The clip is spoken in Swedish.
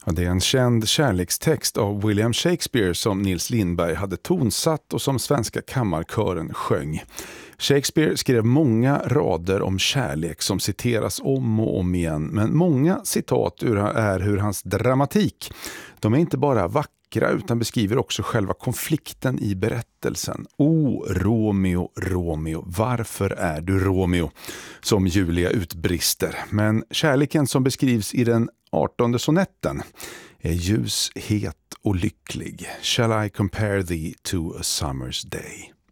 Ja, det är en känd kärlekstext av William Shakespeare som Nils Lindberg hade tonsatt och som Svenska kammarkören sjöng. Shakespeare skrev många rader om kärlek som citeras om och om igen, men många citat är hur hans dramatik. De är inte bara vackra utan beskriver också själva konflikten i berättelsen. O, Romeo, Romeo, varför är du Romeo? Som Julia utbrister. Men kärleken som beskrivs i den 18:e sonetten är ljus, het och lycklig. Shall I compare thee to a summer's day?